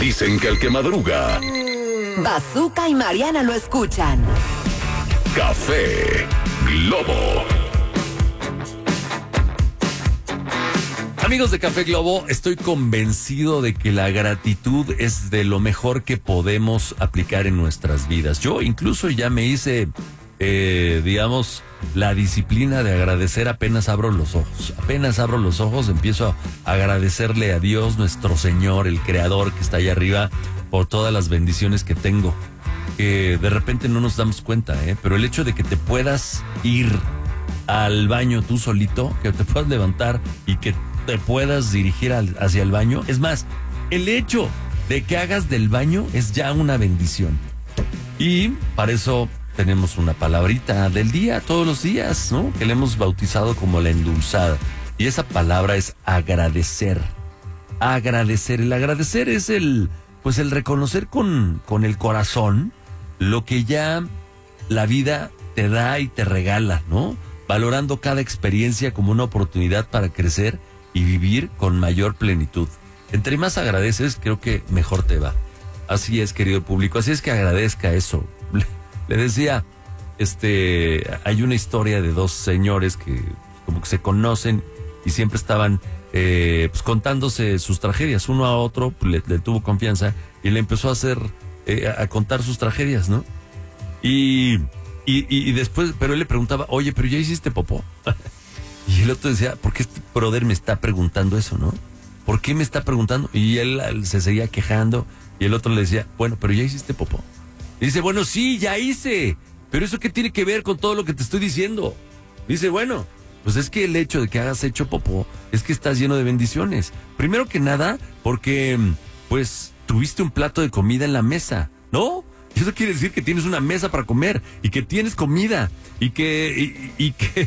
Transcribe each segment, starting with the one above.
Dicen que el que madruga, Bazooka y Mariana lo escuchan. Café Globo. Amigos de Café Globo, estoy convencido de que la gratitud es de lo mejor que podemos aplicar en nuestras vidas. Yo incluso ya me hice, digamos, la disciplina de agradecer apenas abro los ojos. Apenas abro los ojos, empiezo a agradecerle a Dios, nuestro Señor, el Creador que está allá arriba, por todas las bendiciones que tengo. Que de repente no nos damos cuenta, pero el hecho de que te puedas ir al baño tú solito, que te puedas levantar y que te puedas dirigir hacia el baño. Es más, el hecho de que hagas del baño es ya una bendición. Y para eso tenemos una palabrita del día, todos los días, ¿no? Que le hemos bautizado como la endulzada. Y esa palabra es agradecer. Agradecer. El agradecer es el reconocer con el corazón lo que ya la vida te da y te regala, ¿no? Valorando cada experiencia como una oportunidad para crecer y vivir con mayor plenitud. Entre más agradeces, creo que mejor te va. Así es, querido público, así es que agradezca eso. Le decía, hay una historia de dos señores que como que se conocen y siempre estaban contándose sus tragedias. Uno a otro le tuvo confianza y le empezó a contar sus tragedias, ¿no? Y después, pero él le preguntaba, oye, ¿pero ya hiciste popó? Y el otro decía, ¿por qué este brother me está preguntando eso, no? ¿Por qué me está preguntando? Y él se seguía quejando y el otro le decía, bueno, ¿pero ya hiciste popó? Y dice, bueno, sí, ya hice, pero ¿eso qué tiene que ver con todo lo que te estoy diciendo? Dice, bueno, pues es que el hecho de que hagas hecho popó es que estás lleno de bendiciones. Primero que nada, porque, pues, tuviste un plato de comida en la mesa, ¿no? Y eso quiere decir que tienes una mesa para comer y que tienes comida y que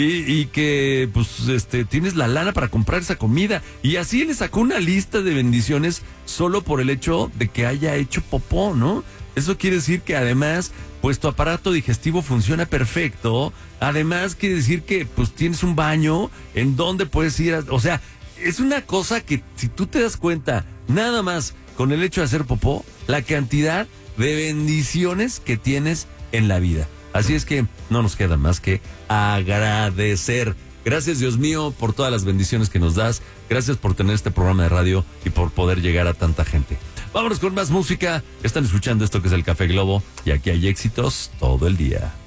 tienes la lana para comprar esa comida. Y así le sacó una lista de bendiciones solo por el hecho de que haya hecho popó, ¿no? Eso quiere decir que además, pues tu aparato digestivo funciona perfecto. Además quiere decir que pues tienes un baño en donde puedes ir o sea, es una cosa que si tú te das cuenta, nada más con el hecho de hacer popó, la cantidad de bendiciones que tienes en la vida. Así es que no nos queda más que agradecer. Gracias, Dios mío, por todas las bendiciones que nos das. Gracias por tener este programa de radio y por poder llegar a tanta gente. Vámonos con más música. Están escuchando esto que es el Café Globo y aquí hay éxitos todo el día.